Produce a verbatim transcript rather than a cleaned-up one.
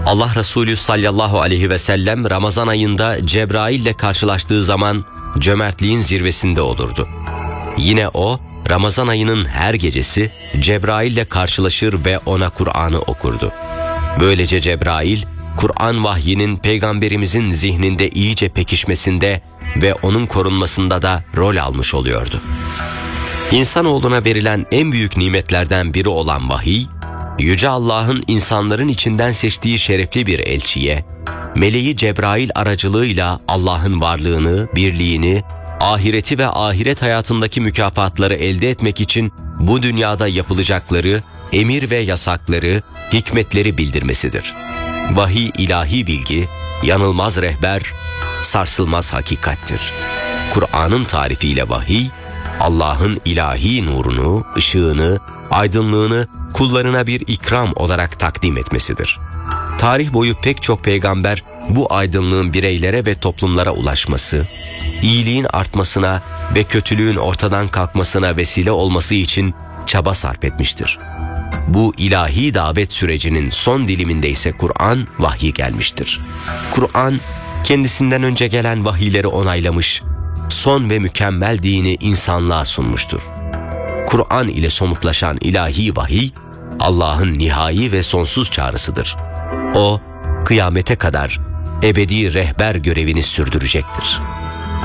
Allah Resulü sallallahu aleyhi ve sellem Ramazan ayında Cebrail ile karşılaştığı zaman cömertliğin zirvesinde olurdu. Yine o, Ramazan ayının her gecesi Cebrail ile karşılaşır ve ona Kur'an'ı okurdu. Böylece Cebrail, Kur'an vahyinin Peygamberimizin zihninde iyice pekişmesinde ve onun korunmasında da rol almış oluyordu. İnsanoğluna verilen en büyük nimetlerden biri olan vahiy, Yüce Allah'ın insanların içinden seçtiği şerefli bir elçiye, meleği Cebrail aracılığıyla Allah'ın varlığını, birliğini, ahireti ve ahiret hayatındaki mükafatları elde etmek için bu dünyada yapılacakları, emir ve yasakları, hikmetleri bildirmesidir. Vahiy ilahi bilgi, yanılmaz rehber, sarsılmaz hakikattir. Kur'an'ın tarifiyle vahiy, Allah'ın ilahi nurunu, ışığını, aydınlığını kullarına bir ikram olarak takdim etmesidir. Tarih boyu pek çok peygamber bu aydınlığın bireylere ve toplumlara ulaşması, iyiliğin artmasına ve kötülüğün ortadan kalkmasına vesile olması için çaba sarf etmiştir. Bu ilahi davet sürecinin son diliminde ise Kur'an vahyi gelmiştir. Kur'an kendisinden önce gelen vahiyleri onaylamış, son ve mükemmel dini insanlığa sunmuştur. Kur'an ile somutlaşan ilahi vahiy, Allah'ın nihai ve sonsuz çağrısıdır. O, kıyamete kadar ebedi rehber görevini sürdürecektir.